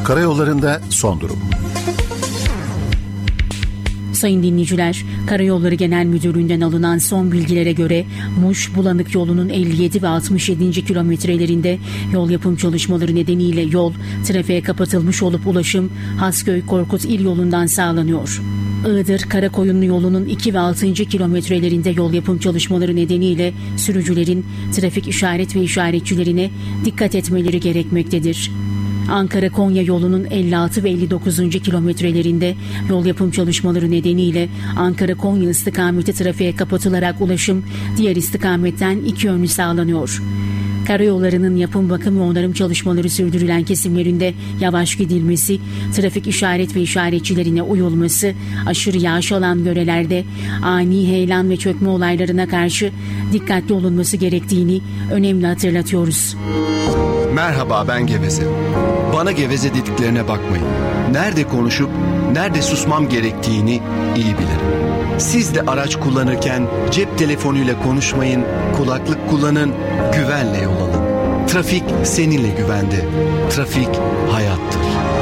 Karayollarında son durum. Sayın dinleyiciler, Karayolları Genel Müdürlüğü'nden alınan son bilgilere göre Muş Bulanık yolunun 57 ve 67. kilometrelerinde yol yapım çalışmaları nedeniyle yol trafiğe kapatılmış olup ulaşım Hasköy-Korkut İl yolundan sağlanıyor. Iğdır Karakoyunlu yolunun 2 ve 6. kilometrelerinde yol yapım çalışmaları nedeniyle sürücülerin trafik işaret ve işaretçilerine dikkat etmeleri gerekmektedir. Ankara-Konya yolunun 56 ve 59. kilometrelerinde yol yapım çalışmaları nedeniyle Ankara-Konya istikameti trafiğe kapatılarak ulaşım diğer istikametten iki yönlü sağlanıyor. Karayollarının yapım, bakım ve onarım çalışmaları sürdürülen kesimlerinde yavaş gidilmesi, trafik işaret ve işaretçilerine uyulması, aşırı yağış alan yörelerde ani heyelan ve çökme olaylarına karşı dikkatli olunması gerektiğini önemli hatırlatıyoruz. Merhaba, ben Geveze. Bana geveze dediklerine bakmayın. Nerede konuşup nerede susmam gerektiğini iyi bilirim. Siz de araç kullanırken cep telefonuyla konuşmayın, kulaklık kullanın, güvenle yol alın. Trafik seninle güvende. Trafik hayattır.